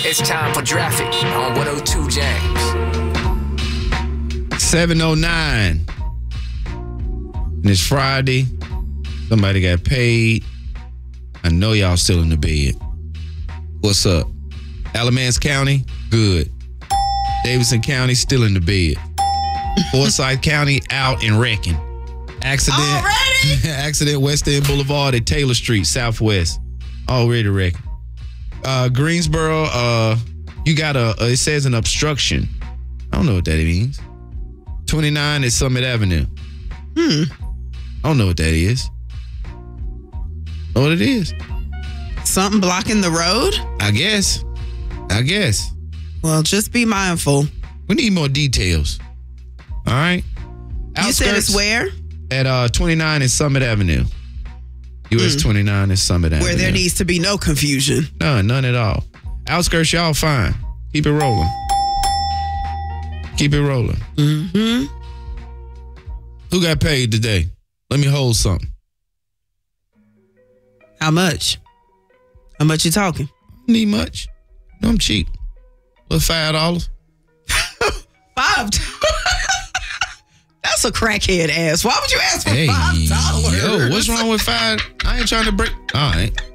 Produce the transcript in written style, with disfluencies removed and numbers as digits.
It's time for Traffic on 102 James. 7:09. And it's Friday. Somebody got paid. I know y'all still in the bed. What's up? Alamance County? Good. Davidson County still in the bed. Forsyth County out and wrecking. Accident. Already? Accident West End Boulevard at Taylor Street, Southwest. Already wrecking. Greensboro, you got it says an obstruction. I don't know what that means. 29 is Summit Avenue. I don't know what that is. Know what it is? Something blocking the road? I guess. Well, just be mindful. We need more details. All right. You said it's where? At 29 is Summit Avenue. US 29 is Summit Avenue. Where there needs to be no confusion. None at all. Outskirts, y'all fine. Keep it rolling. Mm-hmm. Who got paid today? Let me hold something. How much? How much you talking? Need much. No, I'm cheap. What, $5? $5? That's a crackhead ass. Why would you ask for $5? Yo, what's wrong with $5? I ain't trying to break. All right.